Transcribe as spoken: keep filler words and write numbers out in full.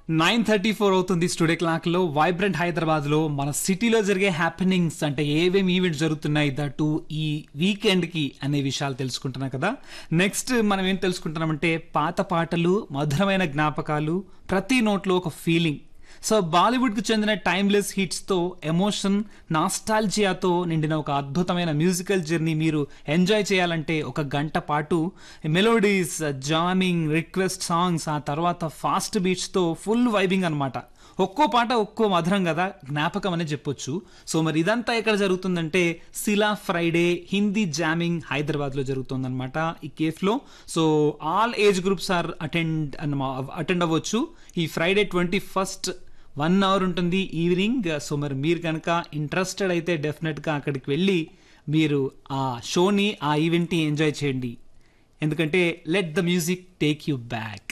Nine thirty four అవుతుంది studio clock లో. Vibrant Hyderabad లో మన సిటీలో జరిగే హ్యాపెనింగ్స్ అంటే ఏవేమి ఈవెంట్స్ జరుగుతున్నాయి దట్టు ఈ వీకెండ్ కి అనే విషయాలు తెలుసుకుంటున్నాం కదా. నెక్స్ట్ మనం ఏం తెలుసుకుంటున్నామంటే పాత పాటలు, మధురమైన జ్ఞాపకాలు, ప్రతి నోట్లో ఒక ఫీలింగ్. సో బాలీవుడ్ కు చెందిన టైమ్లెస్ హిట్స్ తో, ఎమోషన్, నాస్టాల్జియాతో నిండిన ఒక అద్భుతమైన మ్యూజికల్ జర్నీ మీరు ఎంజాయ్ చేయాలంటే ఒక గంట పాటు మెలోడీస్, జామింగ్, రిక్వెస్ట్ సాంగ్స్, ఆ తర్వాత ఫాస్ట్ బీట్స్ తో ఫుల్ వైబింగ్ అనమాట. ఒక్కో పాట ఒక్కో మధురం కదా, జ్ఞాపకం అనే చెప్పొచ్చు. సో మరి ఇదంతా ఎక్కడ జరుగుతుందంటే సిలా ఫ్రైడే హిందీ జామింగ్ హైదరాబాద్ లో జరుగుతుందన్నమాట ఈ కేఫ్ లో. So all age groups are attend attend అవ్వచ్చు. ఈ Friday twenty first one hour ఉంటుంది ఈవినింగ్. సో మరి మీరు కనుక ఇంట్రెస్టెడ్ అయితే డెఫినెట్గా అక్కడికి వెళ్ళి మీరు ఆ షోని, ఆ ఈవెంట్ని ఎంజాయ్ చేయండి. ఎందుకంటే let the music take you back.